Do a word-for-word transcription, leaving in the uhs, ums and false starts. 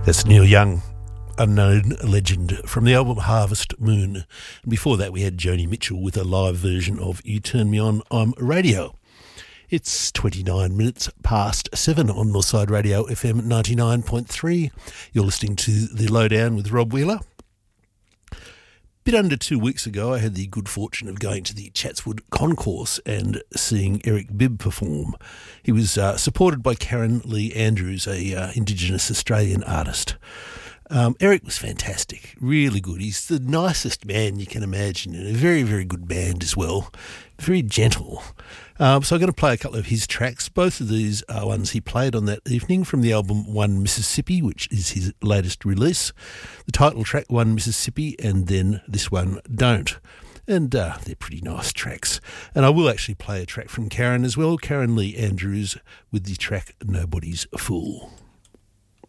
That's Neil Young, Unknown Legend, from the album Harvest Moon. And before that we had Joni Mitchell with a live version of You Turn Me On, I'm Radio. It's twenty-nine minutes past seven on Northside Radio F M ninety-nine point three. You're listening to The Lowdown with Rob Wheeler. Bit under two weeks ago, I had the good fortune of going to the Chatswood Concourse and seeing Eric Bibb perform. He was uh, supported by Karen Lee Andrews, a uh, Indigenous Australian artist. Um, Eric was fantastic, really good. He's the nicest man you can imagine, and a very, very good band as well. Very gentle. Um, so I'm going to play a couple of his tracks. Both of these are ones he played on that evening from the album One Mississippi, which is his latest release. The title track, One Mississippi, and then this one, Don't. And uh, they're pretty nice tracks. And I will actually play a track from Karen as well, Karen Lee Andrews, with the track Nobody's Fool.